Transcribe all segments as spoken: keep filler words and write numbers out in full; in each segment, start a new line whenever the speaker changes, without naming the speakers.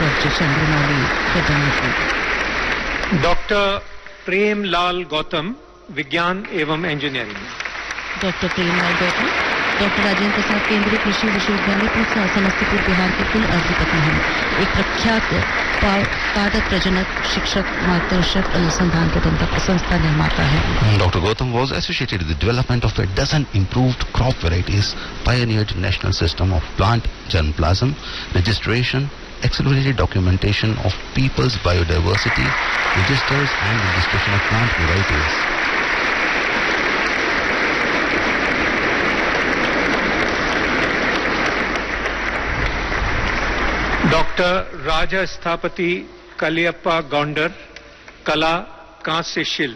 Doctor Chandramouli प्रधान।
Doctor Premlal Gautam, विज्ञान एवं engineering.
Doctor Premlal Gautam doctor Rajendra Prasad केंद्रीय कृषि विश्वविद्यालय पूसा समस्तीपुर बिहार के कुल अधिपति हैं। एक प्रख्यात पादप प्रजनक, शिक्षक, मार्गदर्शक, अनुसंधान प्रबंधक, संस्था निर्माता है।
Doctor Gautam was associated with the development of a dozen improved crop varieties, pioneered national system of plant germplasm, registration, accelerated documentation of people's biodiversity, registers and registration of plant varieties.
Doctor राजा स्थापति कलियप्पा गौंडर, कला कांस्य शिल्प।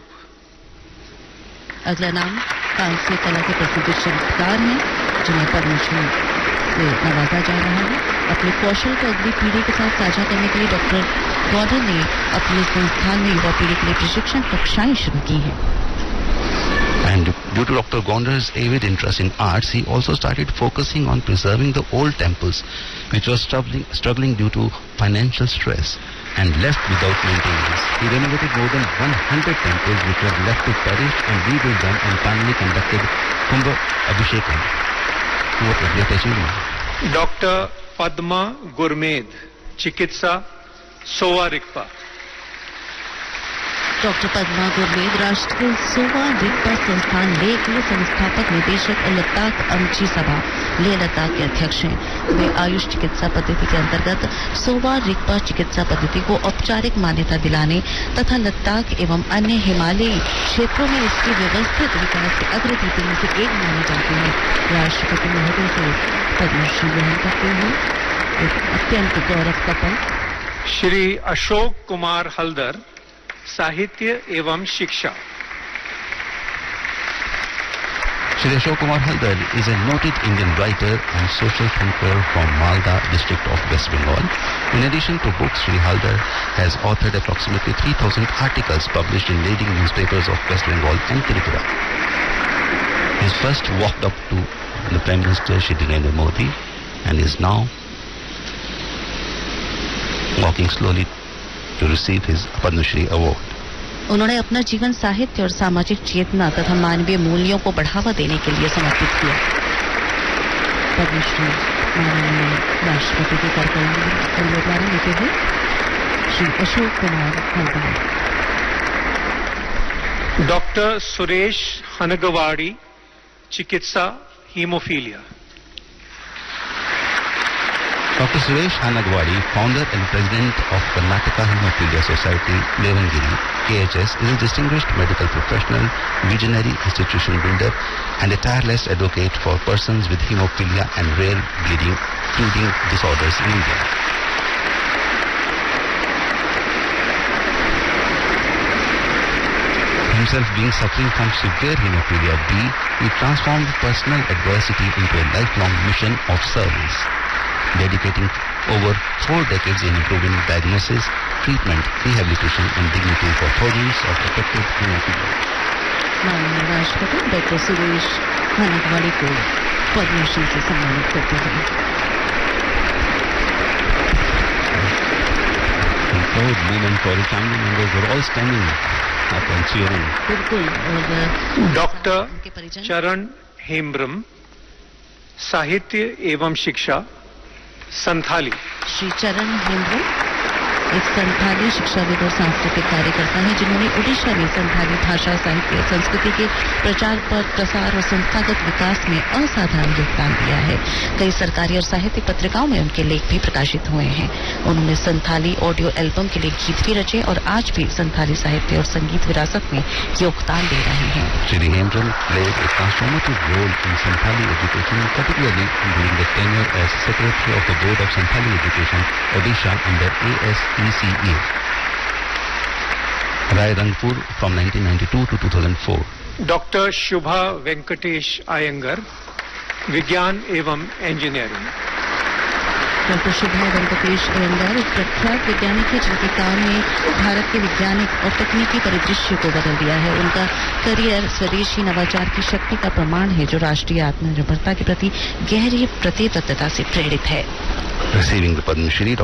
अगला नाम कांस्य कला के प्रसिद्ध शिल्पकार हैं जिन्हें पद्मश्री से नवाजा जा रहा है। अपने कौशल को अगली पीढ़ी के साथ साझा करने के लिए डॉक्टर गौडर ने अपने संस्थान में युवा पीढ़ी के लिए प्रशिक्षण कक्षाएं शुरू की हैं।
And due to Doctor Gondar's avid interest in arts, he also started focusing on preserving the old temples, which was struggling, struggling due to financial stress and left without maintenance. He renovated more than one hundred temples which were left to perish and rebuilt them and finally conducted Kumbha Abhishekam. What a great achievement.
Doctor Padma गुरमेद, चिकित्सा, सोवा Rigpa.
Doctor Padma गुरमेद राष्ट्रीय सोवा रिक्पा संस्थान लेह के संस्थापक निदेशक और लद्दाख अमची सभा लेह लद्दाख के अध्यक्ष हैं। वे आयुष चिकित्सा पद्धति के अंतर्गत सोवा रिक्पा चिकित्सा पद्धति को औपचारिक मान्यता दिलाने तथा लद्दाख एवं अन्य हिमालयी क्षेत्रों में इसके व्यवस्थित विकास के अग्रदूतों में से एक माने जाते हैं। राष्ट्रपति महोदय से पद्मश्री ग्रहण करते हुए एक अत्यंत गौरव का पल।
श्री अशोक कुमार हल्दर, साहित्य एवं शिक्षा।
Shri Ashok Kumar Haldar is a noted Indian writer and social thinker from Malda district of West Bengal. In addition to books, Shri Haldar has authored approximately three thousand articles published in leading newspapers of West Bengal and Tripura. He first walked up to the Prime Minister Shri Narendra Modi and is now walking slowly to receive his Padma Shri award.
उन्होंने अपना जीवन साहित्य और सामाजिक चेतना तथा मानवीय मूल्यों को बढ़ावा देने के लिए समर्पित किया। पद्मश्री माननीय राष्ट्रपति के कार्यक्रम द्वारा लेते हुए श्री अशोक कुमार हल्दर।
डॉक्टर सुरेश हनगवाड़ी, चिकित्सा, haemophilia.
Doctor Suresh Hanagwadi, founder and president of Karnataka Hemophilia Society, Levangiri, K H S, is a distinguished medical professional, visionary institution builder, and a tireless advocate for persons with hemophilia and rare bleeding, bleeding disorders in India. Himself being suffering from severe hemophilia B, he transformed personal adversity into a lifelong mission of service, dedicating over four decades in improving diagnosis, treatment, rehabilitation and dignity for thousands of affected hemophilia.
माननीय राष्ट्रपति doctor Suresh हनगवाड़ी को पद्मश्री से सम्मानित करते हैं।
The crowd movement for the family members were all standing up and cheering.
बिल्कुल। और
doctor चरण हेम्ब्रम, साहित्य एवं शिक्षा, संथाली।
श्री चरण हेम्ब्रम एक संथाली शिक्षाविद और सांस्कृतिक कार्यकर्ता हैं जिन्होंने ओडिशा में संथाली भाषा, साहित्य, संस्कृति के प्रचार पर प्रसार और संस्थागत विकास में असाधारण योगदान दिया है। कई सरकारी और साहित्यिक पत्रिकाओं में उनके लेख भी प्रकाशित हुए हैं। उन्होंने संथाली ऑडियो एल्बम के लिए गीत भी रचे और आज भी संथाली साहित्य और संगीत विरासत में योगदान दे रहे हैं।
Shri Hembrem played a transformative role in Santhali education, particularly during the tenure as Secretary of the Board of Santhali Education, Odisha under A S E C A, Rai Rangpur from nineteen ninety-two to two thousand four.
Doctor शुभा वेंकटेश आयंगर, विज्ञान एवं engineering.
Doctor शुभा वेंकटेश अयंगार एक प्रख्यात वैज्ञानिक है जिनके काम ने भारत के वैज्ञानिक और तकनीकी परिदृश्य को बदल दिया है। उनका करियर स्वदेशी नवाचार की शक्ति का प्रमाण है जो राष्ट्रीय आत्मनिर्भरता के प्रति गहरी प्रतिबद्धता से प्रेरित है।
Receiving the Padma Shri,